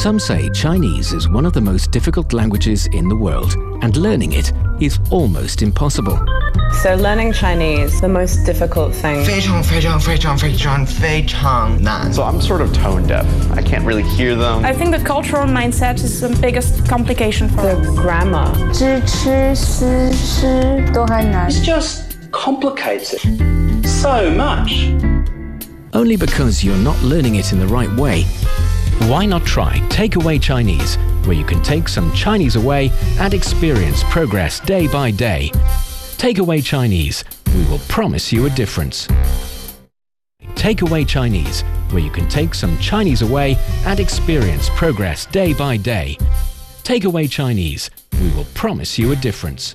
Some say Chinese is one of the most difficult languages in the world, and learning it is almost impossible. So learning Chinese, the most difficult thing. 非常非常非常非常非常难. So I'm sort of tone deaf. I can't really hear them. I think the cultural mindset is the biggest complication for The grammar. 知吃思诗都很难 It just complicates it so much. Only because you're not learning it in the right way. Why not try Takeaway Chinese, where you can take some Chinese away and experience progress day by day. Takeaway Chinese, we will promise you a difference. Takeaway Chinese, where you can take some Chinese away and experience progress day by day. Takeaway Chinese, we will promise you a difference.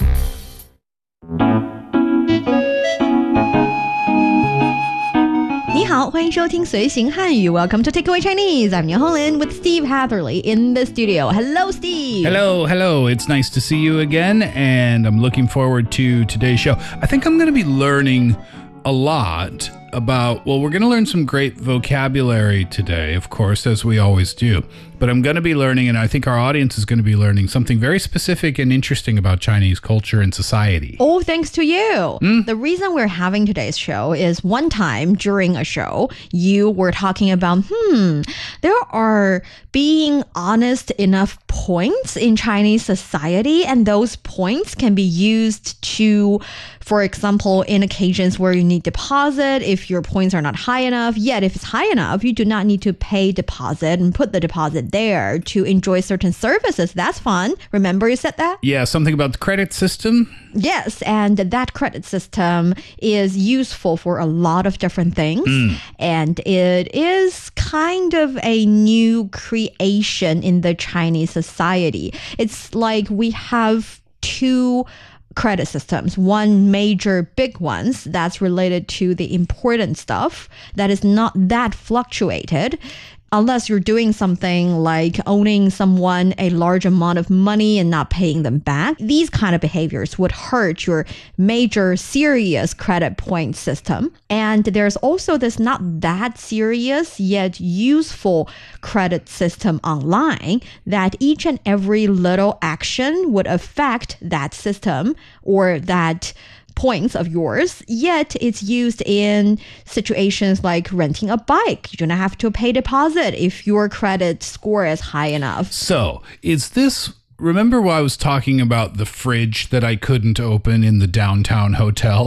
你好，欢迎收听随行汉语 Welcome to Takeaway Chinese. I'm Nian Honglin with Steve Hatherley in the studio. Hello, Steve. Hello. It's nice to see you again, and I'm looking forward to today's show. I think I'm going to be learning a lot about, well, we're going to learn some great vocabulary today, of course, as we always do. But I'm going to be learning, and I think our audience is going to be learning something very specific and interesting about Chinese culture and society. Oh, thanks to you. The reason we're having today's show is one time during a show, you were talking about, there are being honest enough points in Chinese society, and those points can be used to, for example, in occasions where you need deposit, if your points are not high enough, yet if it's high enough, you do not need to pay deposit and put the deposit there to enjoy certain services. That's fun. Remember you said that? Yeah, something about the credit system. Yes, and that credit system is useful for a lot of different things. And it is kind of a new creation in the Chinese society. It's like we have two credit systems. One major big ones that's related to the important stuff that is not that fluctuated. Unless you're doing something like owning someone a large amount of money and not paying them back, these kind of behaviors would hurt your major serious credit point system. And there's also this not that serious yet useful credit system online that each and every little action would affect that system or that points of yours, yet it's used in situations like renting a bike. You do not have to pay deposit if your credit score is high enough. So, is this... Remember when I was talking about the fridge that I couldn't open in the downtown hotel?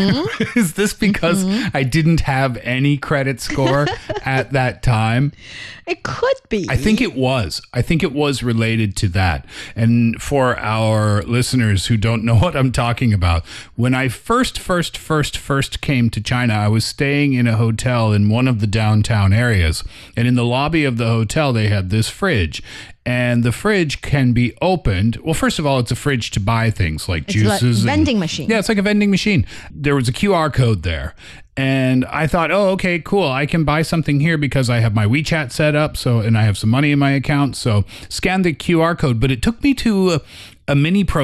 Is this because I didn't have any credit score at that time? It could be. I think it was. I think it was related to that. And for our listeners who don't know what I'm talking about, when I first came to China, I was staying in a hotel in one of the downtown areas. And in the lobby of the hotel, they had this fridge. And the fridge can be opened. Well, first of all, it's a fridge to buy things like juices. It's like a vending machine. Yeah, it's like a vending machine. There was a QR code there. And I thought, oh, okay, cool. I can buy something here because I have my WeChat set up. And I have some money in my account. So scan the QR code. But it took me to a mini program